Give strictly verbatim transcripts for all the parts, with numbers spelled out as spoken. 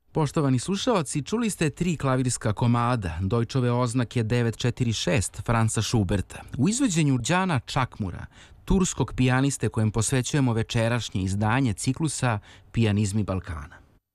Poštovani slušaoci, čuli ste tri klavirska komada Deutschove oznake devet četiri šest Franza Schuberta u izvođenju Đana Čakmura, turskog pijaniste kojem posvećujemo večerašnje izdanje ciklusa Pijanizmi Balkana.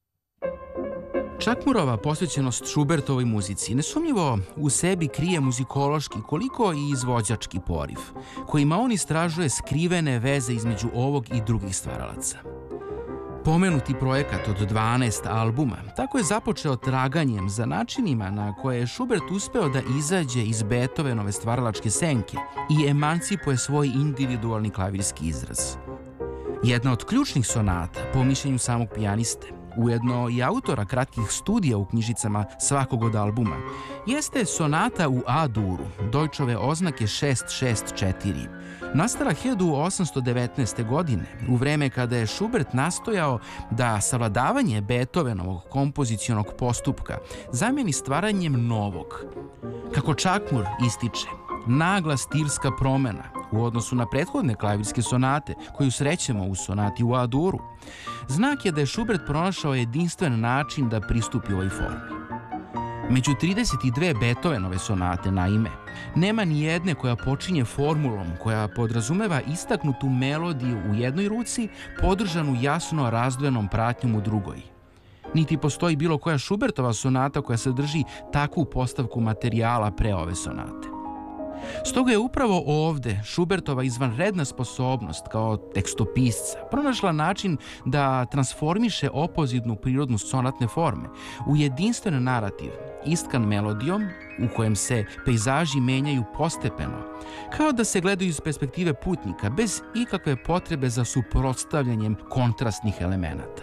Čakmurova posvećenost Schubertovoj muzici nesumnjivo u sebi krije muzikološki koliko i izvođački poriv, kojima on istražuje skrivene veze između ovog i drugih stvaralaca. Pomenuti projekat od dvanaest albuma tako je započeo traganjem za načinima na koje je Schubert uspeo da izađe iz Beethovenove stvaralačke senke i emancipuje svoj individualni klavirski izraz. Jedna od ključnih sonata, po mišljenju samog pijaniste, ujedno i autora kratkih studija u knjižicama svakog od albuma, jeste sonata u A-duru, Deutschove oznake šest šest četiri, nastala hiljadu osamsto devetnaeste. godine, u vreme kada je Schubert nastojao da savladavanje Beethovenovog kompozicionog postupka zameni stvaranjem novog. Kako Čakmur ističe, nagla stilska promena u odnosu na prethodne klavirske sonate koju srećemo u sonati u A-duru, znak je da je Schubert pronašao jedinstven način da pristupi ovoj formi. Među trideset dve Beethovenove sonate, naime, nema ni jedne koja počinje formulom koja podrazumeva istaknutu melodiju u jednoj ruci, podržanu jasno razdvojenom pratnjom u drugoj. Niti postoji bilo koja Schubertova sonata koja sadrži takvu postavku materijala pre ove sonate. Stoga je upravo ovde Schubertova izvanredna sposobnost kao tekstopisca pronašla način da transformiše opozitnu prirodnu sonatne forme u jedinstven narativ, istkan melodijom u kojem se pejzaži menjaju postepeno, kao da se gledaju iz perspektive putnika bez ikakve potrebe za suprotstavljanjem kontrastnih elemenata.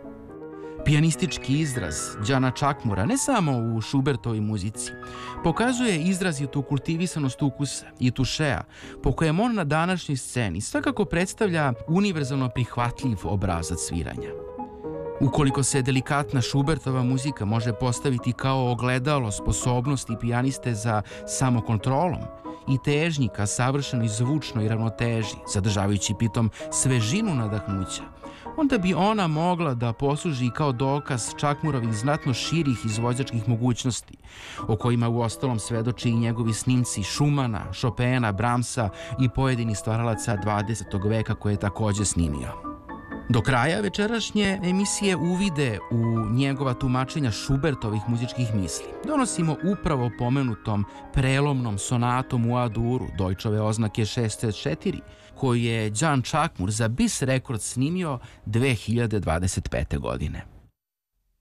Pijanistički izraz Đana Čakmura, ne samo u Schubertovoj muzici, pokazuje izrazitu kultivisanost ukusa i tušea, po kojem on na današnjoj sceni svakako predstavlja univerzalno prihvatljiv obrazac sviranja. Ukoliko se delikatna Schubertova muzika može postaviti kao ogledalo sposobnosti pijaniste za samokontrolom i težnji ka savršenoj zvučnoj ravnoteži, zadržavajući pritom svežinu nadahnuća, onda bi ona mogla da posluži kao dokaz Čakmurovih znatno širih izvođačkih mogućnosti, o kojima uostalom svedoče i njegovi snimci Schumana, Chopina, Brahmsa i pojedinih stvaralaca dvadesetog veka koje je takođe snimio. Do kraja večerašnje emisije uvide u njegova tumačenja Schubertovih muzičkih misli donosimo upravo pomenutom prelomnom sonatom u A-duru Deutschove oznake šest šest četiri, koju je Đan Čakmur za Bis Records snimio dve hiljade dvadeset pete. godine.